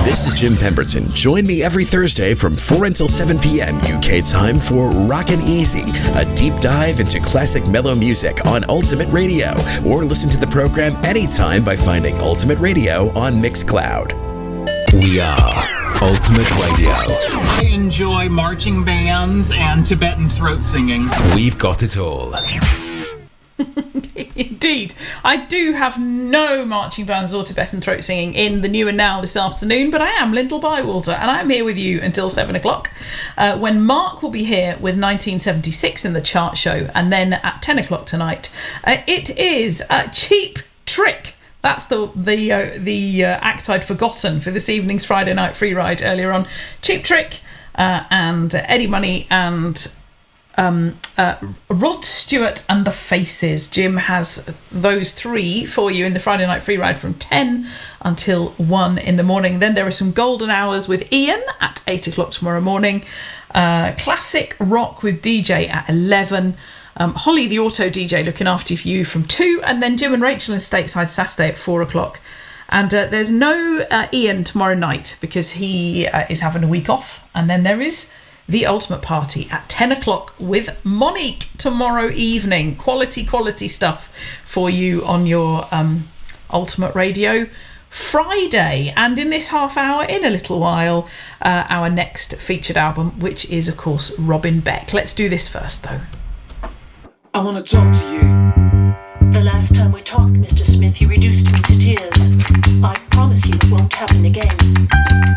This is Jim Pemberton. Join me every Thursday from 4 until 7 p.m. UK time for Rockin' Easy, a deep dive into classic mellow music on Ultimate Radio. Or listen to the program anytime by finding Ultimate Radio on Mixcloud. We are Ultimate Radio. I enjoy marching bands and Tibetan throat singing. We've got it all. Indeed. I do have no marching bands or Tibetan throat singing in the New and Now this afternoon, but I am Lyndall Bywater, and I'm here with you until 7 o'clock, when Mark will be here with 1976 in the chart show, and then at 10 o'clock tonight, it is Cheap Trick. That's the act I'd forgotten for this evening's Friday night free ride earlier on. Cheap Trick and Eddie Money and Rod Stewart and the Faces. Jim has those three for you in the Friday night free ride from 10 until 1 in the morning. Then there are some golden hours with Ian at 8 o'clock tomorrow morning. Classic rock with DJ at 11. Holly the auto DJ looking after you from 2, and then Jim and Rachel in Stateside Saturday at 4 o'clock. And there's no Ian tomorrow night because he is having a week off. And then there is the Ultimate Party at 10 o'clock with Monique tomorrow evening. Quality stuff for you on your Ultimate Radio Friday. And in this half hour, in a little while, our next featured album, which is, of course, Robin Beck. Let's do this first, though. I want to talk to you. The last time we talked, Mr. Smith, you reduced me to tears. I promise you it won't happen again.